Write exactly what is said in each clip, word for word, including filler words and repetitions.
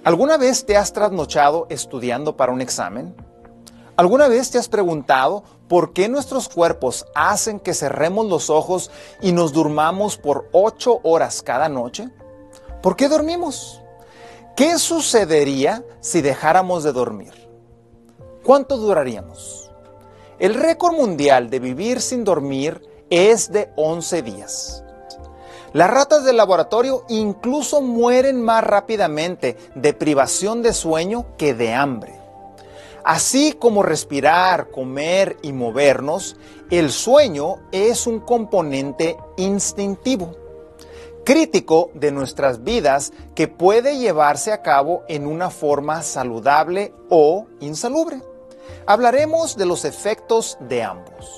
¿Alguna vez te has trasnochado estudiando para un examen? ¿Alguna vez te has preguntado por qué nuestros cuerpos hacen que cerremos los ojos y nos durmamos por ocho horas cada noche? ¿Por qué dormimos? ¿Qué sucedería si dejáramos de dormir? ¿Cuánto duraríamos? El récord mundial de vivir sin dormir es de once días. Las ratas del laboratorio incluso mueren más rápidamente de privación de sueño que de hambre. Así como respirar, comer y movernos, el sueño es un componente instintivo, crítico de nuestras vidas que puede llevarse a cabo en una forma saludable o insalubre. Hablaremos de los efectos de ambos.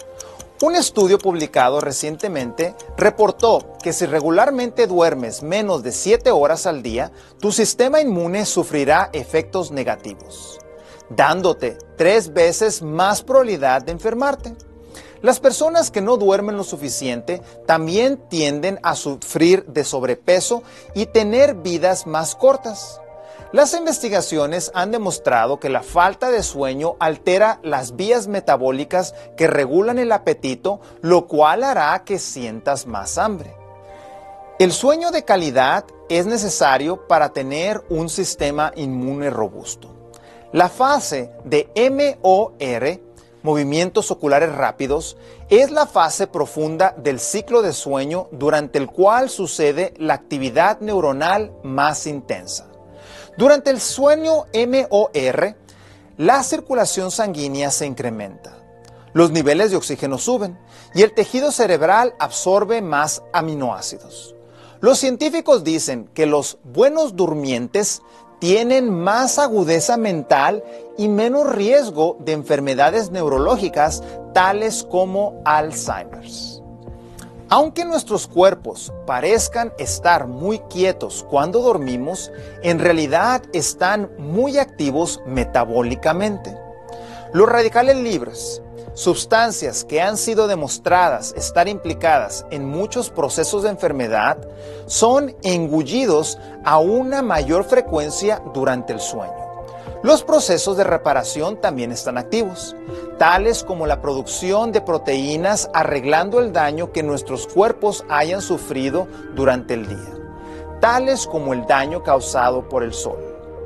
Un estudio publicado recientemente reportó que si regularmente duermes menos de siete horas al día, tu sistema inmune sufrirá efectos negativos, dándote tres veces más probabilidad de enfermarte. Las personas que no duermen lo suficiente también tienden a sufrir de sobrepeso y tener vidas más cortas. Las investigaciones han demostrado que la falta de sueño altera las vías metabólicas que regulan el apetito, lo cual hará que sientas más hambre. El sueño de calidad es necesario para tener un sistema inmune robusto. La fase de M O R, movimientos oculares rápidos, es la fase profunda del ciclo de sueño durante el cual sucede la actividad neuronal más intensa. Durante el sueño M O R, la circulación sanguínea se incrementa, los niveles de oxígeno suben y el tejido cerebral absorbe más aminoácidos. Los científicos dicen que los buenos durmientes tienen más agudeza mental y menos riesgo de enfermedades neurológicas tales como Alzheimer's. Aunque nuestros cuerpos parezcan estar muy quietos cuando dormimos, en realidad están muy activos metabólicamente. Los radicales libres, sustancias que han sido demostradas estar implicadas en muchos procesos de enfermedad, son engullidos a una mayor frecuencia durante el sueño. Los procesos de reparación también están activos, tales como la producción de proteínas arreglando el daño que nuestros cuerpos hayan sufrido durante el día, tales como el daño causado por el sol.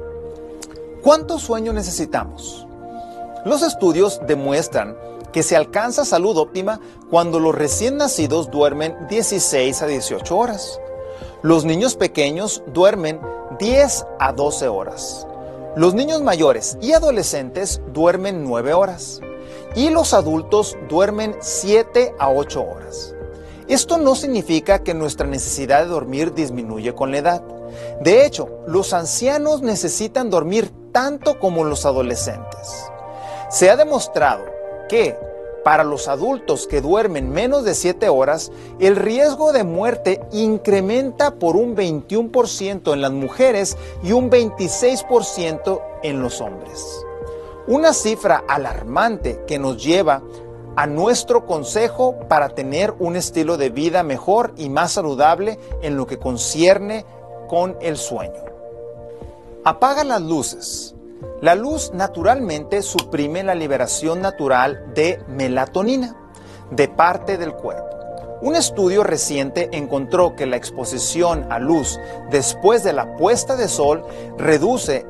¿Cuánto sueño necesitamos? Los estudios demuestran que se alcanza salud óptima cuando los recién nacidos duermen dieciséis a dieciocho horas. Los niños pequeños duermen diez a doce horas. Los niños mayores y adolescentes duermen nueve horas y los adultos duermen siete a ocho horas. Esto no significa que nuestra necesidad de dormir disminuye con la edad. De hecho, los ancianos necesitan dormir tanto como los adolescentes. Se ha demostrado que para los adultos que duermen menos de siete horas, el riesgo de muerte incrementa por un veintiuno por ciento en las mujeres y un veintiséis por ciento en los hombres. Una cifra alarmante que nos lleva a nuestro consejo para tener un estilo de vida mejor y más saludable en lo que concierne con el sueño. Apaga las luces. La luz naturalmente suprime la liberación natural de melatonina de parte del cuerpo. Un estudio reciente encontró que la exposición a luz después de la puesta de sol reduce